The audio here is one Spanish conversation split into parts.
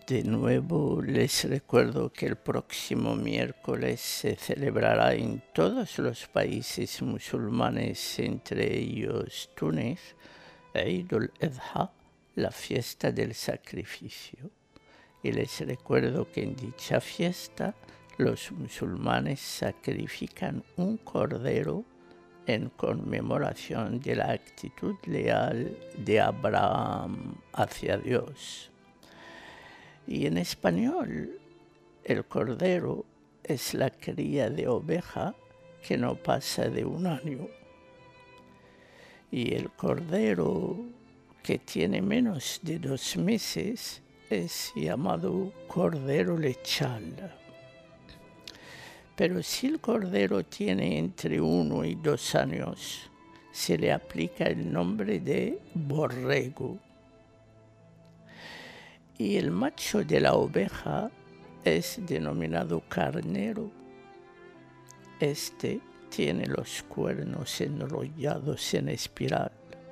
De nuevo les recuerdo que el próximo miércoles se celebrará en todos los países musulmanes, entre ellos Túnez, Eid al-Adha, la fiesta del sacrificio. Y les recuerdo que en dicha fiesta los musulmanes sacrifican un cordero en conmemoración de la actitud leal de Abraham hacia Dios. Y en español, el cordero es la cría de oveja que no pasa de 1 año. Y el cordero que tiene menos de 2 meses es llamado cordero lechal. Pero si el cordero tiene entre 1 y 2 años, se le aplica el nombre de borrego. Y el macho de la oveja es denominado carnero. Este tiene los cuernos enrollados en espiral.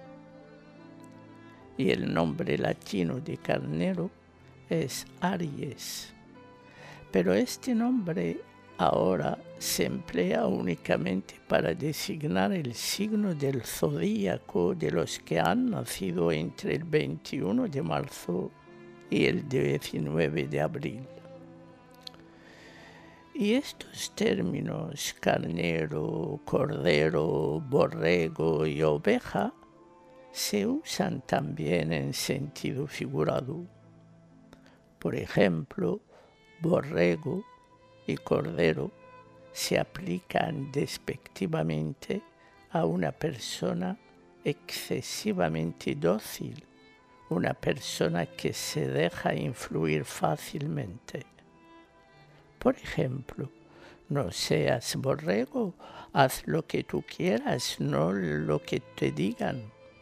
Y el nombre latino de carnero es Aries. Pero este nombre ahora se emplea únicamente para designar el signo del zodíaco de los que han nacido entre el 21 de marzo y el 19 de abril. Y estos términos, carnero, cordero, borrego y oveja, se usan también en sentido figurado. Por ejemplo, borrego y cordero se aplican despectivamente a una persona excesivamente dócil, una persona que se deja influir fácilmente. Por ejemplo, no seas borrego, haz lo que tú quieras, no lo que te digan.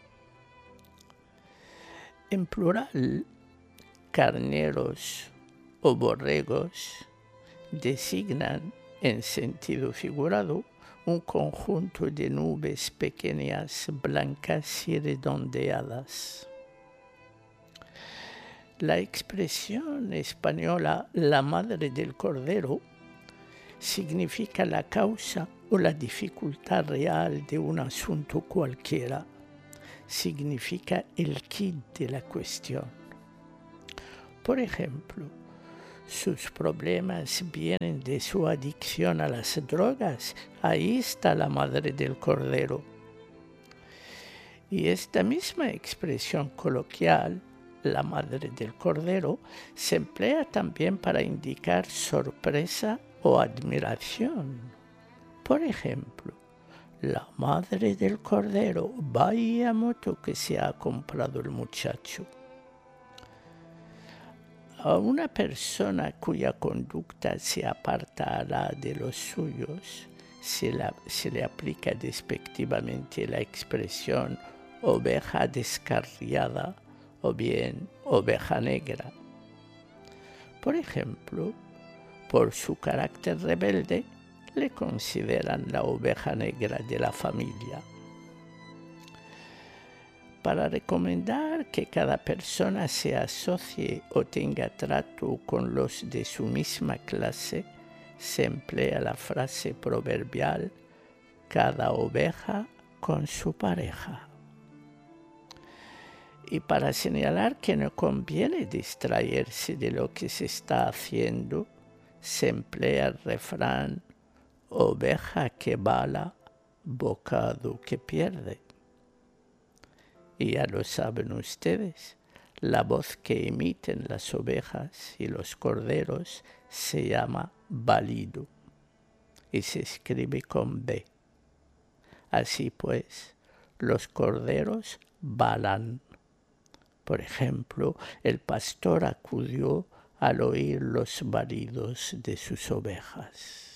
En plural, carneros o borregos designan en sentido figurado un conjunto de nubes pequeñas, blancas y redondeadas. La expresión española «la madre del cordero» significa la causa o la dificultad real de un asunto cualquiera. Significa el quid de la cuestión. Por ejemplo, sus problemas vienen de su adicción a las drogas. Ahí está la madre del cordero. Y esta misma expresión coloquial, la madre del cordero, se emplea también para indicar sorpresa o admiración. Por ejemplo, la madre del cordero, vaya moto que se ha comprado el muchacho. A una persona cuya conducta se aparta a la de los suyos, se le aplica despectivamente la expresión oveja descarriada o bien oveja negra. Por ejemplo, por su carácter rebelde, le consideran la oveja negra de la familia. Para recomendar que cada persona se asocie o tenga trato con los de su misma clase, se emplea la frase proverbial «cada oveja con su pareja». Y para señalar que no conviene distraerse de lo que se está haciendo, se emplea el refrán «oveja que bala, bocado que pierde». Y ya lo saben ustedes, la voz que emiten las ovejas y los corderos se llama balido y se escribe con B. Así pues, los corderos balan. Por ejemplo, el pastor acudió al oír los balidos de sus ovejas.